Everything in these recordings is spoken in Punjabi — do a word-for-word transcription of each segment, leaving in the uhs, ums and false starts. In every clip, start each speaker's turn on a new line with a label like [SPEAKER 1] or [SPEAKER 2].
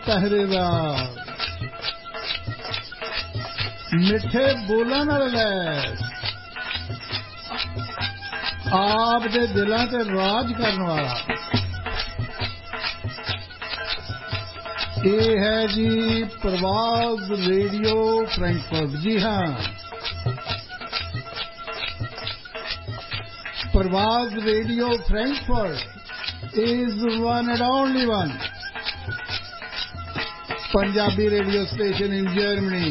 [SPEAKER 1] ਪਹਿਰੇਦਾਰ ਮਿੱਠੇ ਬੋਲਾਂ ਨਾਲ ਲੈਸ ਆਪ ਦੇ ਦਿਲਾਂ ਤੇ ਰਾਜ ਕਰਨ ਵਾਲਾ ਇਹ ਹੈ ਜੀ ਪ੍ਰਵਾਜ਼ ਰੇਡੀਓ ਫਰੈਂਕਫਰਟ। ਜੀ ਹਾਂ, ਪ੍ਰਵਾਜ਼ radio Frankfurt is the one and only one Punjabi radio station in Germany.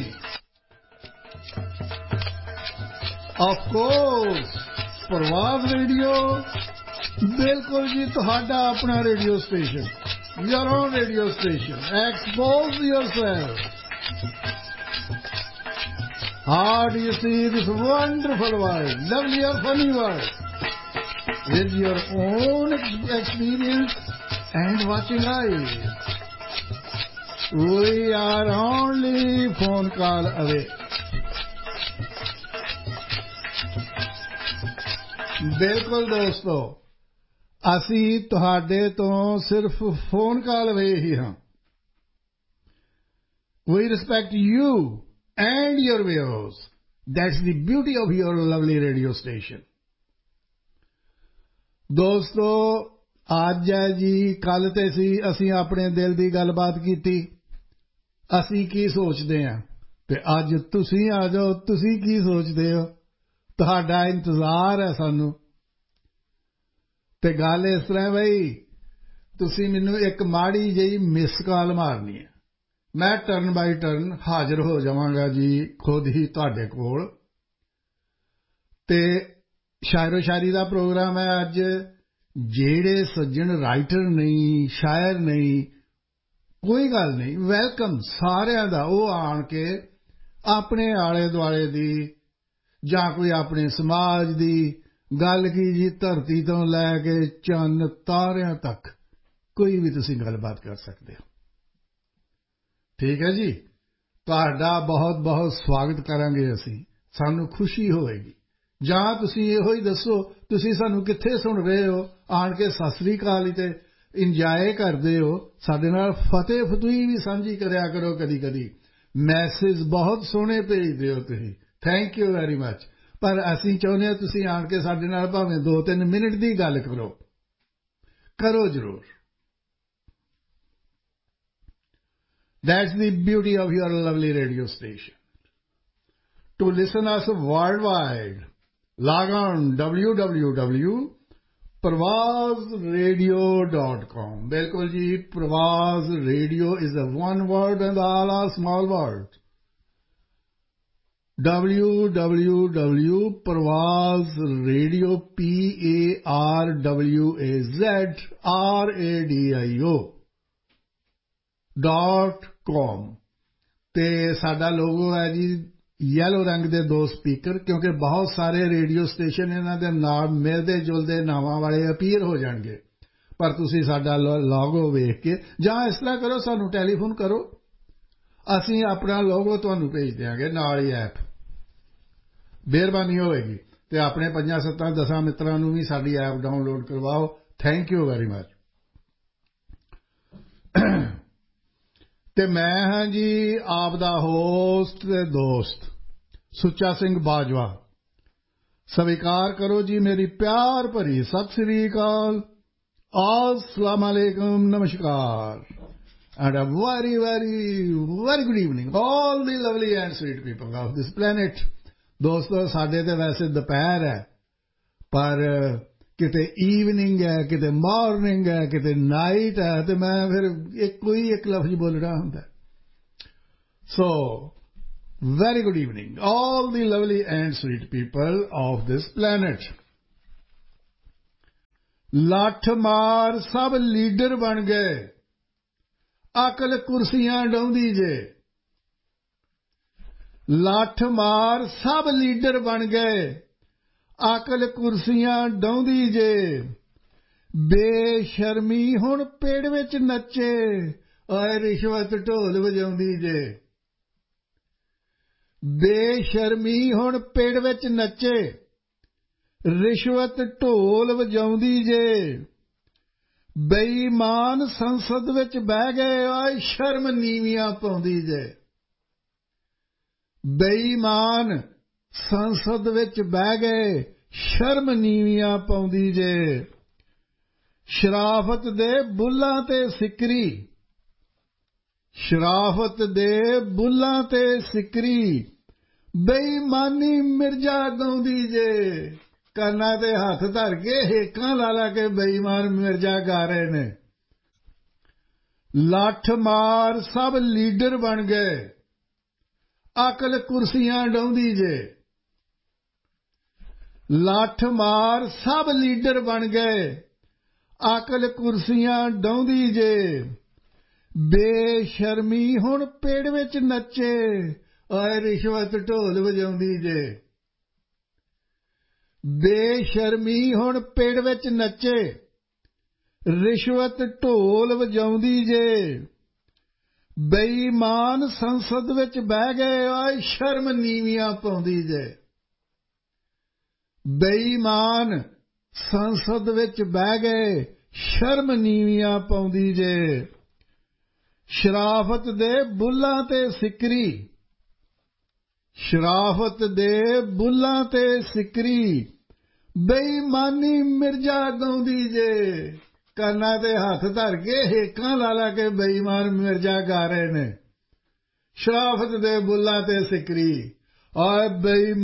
[SPEAKER 1] Of course, ਪ੍ਰਵਾਜ਼ radio ਬਿਲਕੁਲ ਜੀ ਤੁਹਾਡਾ ਆਪਣਾ radio station, your own radio station. Expose yourself. How do you see this wonderful world, lovely or funny world, with your own experience and watching eyes? We are only phone call away. ਬਿਲਕੁਲ ਦੋਸਤੋ, ਅਸੀਂ ਤੁਹਾਡੇ ਤੋਂ ਸਿਰਫ ਫੋਨ ਕਾਲ ਅਵੇ ਹੀ ਹਾਂ। We respect you and your viewers. That's the beauty of your lovely radio station. ਦੋਸਤੋ, ਅੱਜ ਹੈ ਜੀ, ਕੱਲ ਤੇ ਸੀ ਅਸੀਂ ਆਪਣੇ ਦਿਲ ਦੀ ਗੱਲਬਾਤ ਕੀਤੀ, ਅਸੀਂ ਕੀ ਸੋਚਦੇ ਹਾਂ, ਤੇ ਅੱਜ ਤੁਸੀਂ ਆ ਜਾਓ, ਤੁਸੀਂ ਕੀ ਸੋਚਦੇ ਹੋ, ਤੁਹਾਡਾ ਇੰਤਜ਼ਾਰ ਹੈ ਸਾਨੂੰ। ਤੇ ਗੱਲ ਇਸ ਤਰ੍ਹਾਂ ਬਈ, ਤੁਸੀਂ ਮੈਨੂੰ ਇੱਕ ਮਾੜੀ ਜਿਹੀ ਮਿਸ ਕਾਲ ਮਾਰਨੀ ਹੈ, ਮੈਂ ਟਰਨ ਬਾਈ ਟਰਨ ਹਾਜ਼ਰ ਹੋ ਜਾਵਾਂਗਾ ਜੀ ਖੁਦ ਹੀ ਤੁਹਾਡੇ ਕੋਲ। ਤੇ ਸ਼ਾਇਰੋ ਸ਼ਾਇਰੀ ਦਾ ਪ੍ਰੋਗਰਾਮ ਹੈ ਅੱਜ। ਜਿਹੜੇ ਸੱਜਣ ਰਾਈਟਰ ਨਹੀਂ, ਸ਼ਾਇਰ ਨਹੀਂ, ਕੋਈ ਗੱਲ ਨਹੀਂ, ਵੈਲਕਮ ਸਾਰਿਆਂ ਦਾ। ਉਹ ਆਣ ਕੇ ਆਪਣੇ ਆਲੇ ਦੁਆਲੇ ਦੀ ਜਾਂ ਕੋਈ ਆਪਣੇ ਸਮਾਜ ਦੀ ਗੱਲ ਕੀ ਜੀ, ਧਰਤੀ ਤੋਂ ਲੈ ਕੇ ਚੰਨ ਤਾਰਿਆਂ ਤੱਕ ਕੋਈ ਵੀ ਤੁਸੀਂ ਗੱਲਬਾਤ ਕਰ ਸਕਦੇ ਹੋ। ਠੀਕ ਹੈ ਜੀ, ਤੁਹਾਡਾ ਬਹੁਤ ਬਹੁਤ ਸਵਾਗਤ ਕਰਾਂਗੇ ਅਸੀਂ, ਸਾਨੂੰ ਖੁਸ਼ੀ ਹੋਵੇਗੀ। ਜਾਂ ਤੁਸੀਂ ਇਹੋ ਹੀ ਦੱਸੋ ਤੁਸੀਂ ਸਾਨੂੰ ਕਿੱਥੇ ਸੁਣ ਰਹੇ ਹੋ, ਆਣ ਕੇ ਸਤਿ ਸ੍ਰੀ ਅਕਾਲ ਹੀ ਤੇ ਇੰਜੋਏ ਕਰਦੇ ਹੋ। ਸਾਡੇ ਨਾਲ ਫਤਿਹ ਫਤੂਹੀ ਵੀ ਸਾਂਝੀ ਕਰਿਆ ਕਰੋ, ਕਦੀ ਕਦੀ ਮੈਸੇਜ ਬਹੁਤ ਸੋਹਣੇ ਭੇਜਦੇ ਹੋ ਤੁਸੀਂ, ਥੈਂਕ ਯੂ ਵੈਰੀ ਮਚ। ਪਰ ਅਸੀਂ ਚਾਹੁੰਦੇ ਹਾਂ ਤੁਸੀਂ ਆਣ ਕੇ ਸਾਡੇ ਨਾਲ ਭਾਵੇਂ ਦੋ ਤਿੰਨ ਮਿੰਟ ਦੀ ਗੱਲ ਕਰੋ, ਕਰੋ ਜ਼ਰੂਰ। That's the beauty of your lovely radio station. To listen us worldwide, log on w w w dot parvaz radio dot com. ਬਿਲਕੁਲ ਜੀ, Parvaz Radio is a one word and all are small words. w w w dot parvaz radio p a r w a z r a d i o dot com। ਤੇ ਸਾਡਾ ਲੋਗੋ ਹੈ ਜੀ ਯੈਲੋ ਰੰਗ ਦੇ ਦੋ ਸਪੀਕਰ, ਕਿਉਂਕਿ ਬਹੁਤ ਸਾਰੇ ਰੇਡੀਓ ਸਟੇਸ਼ਨ ਇਹਨਾਂ ਦੇ ਨਾਲ ਮਿਲਦੇ ਜੁਲਦੇ ਨਾਵਾਂ ਵਾਲੇ ਅਪੀਅਰ ਹੋ ਜਾਣਗੇ। ਪਰ ਤੁਸੀਂ ਸਾਡਾ ਲੋਗੋ ਵੇਖ ਕੇ, ਜਾਂ ਇਸ ਤਰ੍ਹਾਂ ਕਰੋ, ਸਾਨੂੰ ਟੈਲੀਫੋਨ ਕਰੋ, ਅਸੀਂ ਆਪਣਾ ਲੋਗੋ ਤੁਹਾਨੂੰ ਭੇਜ ਦਿਆਂਗੇ ਨਾਲ ਹੀ ਐਪ। ਮਿਹਰਬਾਨੀ ਹੋਵੇਗੀ। ਤੇ ਆਪਣੇ ਪੰਜਾਂ ਸੱਤਾਂ ਦਸਾਂ ਮਿੱਤਰਾਂ ਨੂੰ ਵੀ ਸਾਡੀ ਐਪ ਡਾਊਨਲੋਡ ਕਰਵਾਓ। Thank you very much. ਤੇ ਮੈਂ ਹਾਂ ਜੀ ਆਪ ਦਾ ਹੋਸਟ ਤੇ ਦੋਸਤ ਸੁੱਚਾ ਸਿੰਘ ਬਾਜਵਾ। ਸਵੀਕਾਰ ਕਰੋ ਜੀ ਮੇਰੀ ਪਿਆਰ ਭਰੀ ਸਤਿ ਸ੍ਰੀ ਅਕਾਲ, अस्सलाम alaikum, namaskar, and a very very very good evening all the lovely and sweet people of this planet। ਦੋਸਤੋ, ਸਾਡੇ ਤੇ ਵੈਸੇ ਦੁਪਹਿਰ ਹੈ, ਪਰ ਕਿਤੇ ਈਵਨਿੰਗ ਹੈ, ਕਿਤੇ ਮਾਰਨਿੰਗ ਹੈ, ਕਿਤੇ ਨਾਈਟ ਹੈ, ਤੇ ਮੈਂ ਫਿਰ ਇੱਕੋ ਹੀ ਇੱਕ ਲਫ਼ਜ਼ ਬੋਲਣਾ ਹੁੰਦਾ। ਸੋ very good evening all the lovely and sweet people of this planet। ਲੱਠ ਮਾਰ ਸਭ ਲੀਡਰ ਬਣ ਗਏ, ਅਕਲ ਕੁਰਸੀਆਂ ਡਾਹੁੰਦੀ ਜੇ। ਲੱਠ ਮਾਰ ਸਭ ਲੀਡਰ ਬਣ ਗਏ, ਅਕਲ ਕੁਰਸੀਆਂ ਡਾਹੁੰਦੀ ਜੇ। ਬੇਸ਼ਰਮੀ ਹੁਣ ਪੇੜ ਵਿੱਚ ਨੱਚੇ, ਓਏ ਰਿਸ਼ਵਤ ਢੋਲ ਵਜਾਉਂਦੀ ਜੇ। ਬੇਸ਼ਰਮੀ ਹੁਣ ਪੇੜ ਵਿੱਚ ਨੱਚੇ, ਰਿਸ਼ਵਤ ਢੋਲ ਵਜਾਉਂਦੀ ਜੇ। ਬੇਈਮਾਨ ਸੰਸਦ ਵਿੱਚ ਬਹਿ ਗਏ ਓਏ ਸ਼ਰਮ ਨੀਵੀਆਂ ਪਾਉਂਦੀ ਜੇ ਬੇਈਮਾਨ ਸੰਸਦ ਵਿੱਚ ਬਹਿ ਗਏ ਸ਼ਰਮ ਨੀਵੀਆਂ ਪਾਉਂਦੀ ਜੇ ਸ਼ਰਾਫਤ ਦੇ ਬੁੱਲ੍ਹਾਂ ਤੇ ਸਿਕਰੀ ਸ਼ਰਾਫਤ ਦੇ ਬੁੱਲ੍ਹਾਂ ਤੇ ਸਿਕਰੀ ਬੇਈਮਾਨੀ ਮਿਰਜ਼ਾ ਗਾਉਂਦੀ ਜੇ ਕੰਨਾਂ ਤੇ ਹੱਥ ਧਰ ਕੇ ਹੇਕਾਂ ਲਾ ਲਾ ਕੇ ਬੇਈਮਾਨ ਮਿਰਜ਼ਾ ਗਾ ਰਹੇ ਨੇ ਲੱਠ ਮਾਰ ਸਭ ਲੀਡਰ ਬਣ ਗਏ ਅਕਲ ਕੁਰਸੀਆਂ ਡਾਉਂਦੀ ਜੇ ਲੱਠ ਮਾਰ ਸਭ ਲੀਡਰ ਬਣ ਗਏ ਅਕਲ ਕੁਰਸੀਆਂ ਡਾਉਂਦੀ ਜੇ ਬੇਸ਼ਰਮੀ ਹੁਣ ਪੇੜ ਵਿੱਚ ਨੱਚੇ ਓਏ ਰਿਸ਼ਵਤ ਢੋਲ ਵਜਾਉਂਦੀ ਜੇ ਬੇਸ਼ਰਮੀ ਹੁਣ ਪੇੜ ਵਿੱਚ ਨੱਚੇ ਰਿਸ਼ਵਤ ਢੋਲ ਵਜਾਉਂਦੀ ਜੇ ਬੇਈਮਾਨ ਸੰਸਦ ਵਿੱਚ ਬਹਿ ਗਏ ਓਏ ਸ਼ਰਮ ਨੀਵੀਆਂ ਪਾਉਂਦੀ ਜੇ ਬੇਈਮਾਨ ਸੰਸਦ ਵਿੱਚ ਬਹਿ ਗਏ ਸ਼ਰਮ ਨੀਵੀਆਂ ਪਾਉਂਦੀ ਜੇ ਸ਼ਰਾਫਤ ਦੇ ਬੁੱਲ੍ਹਾਂ ਤੇ ਸਿਕਰੀ ਸ਼ਰਾਫਤ ਦੇ ਬੁੱਲ੍ਹਾਂ ਤੇ ਸਿਕਰੀ ਬੇਈਮਾਨੀ ਮਿਰਜ਼ਾ ਗਾਉਂਦੀ ਜੇ ਕੰਨਾਂ ਤੇ ਹੱਥ ਧਰ ਕੇ ਹੇਕਾਂ ਲਾ ਲਾ ਕੇ ਬੇਈਮਾਨ ਮਿਰਜ਼ਾ ਗਾ ਰਹੇ ਨੇ ਸ਼ਰਾਫਤ ਦੇ ਬੁੱਲ੍ਹਾਂ ਤੇ ਸਿਕਰੀ ਓਏ ਬੇ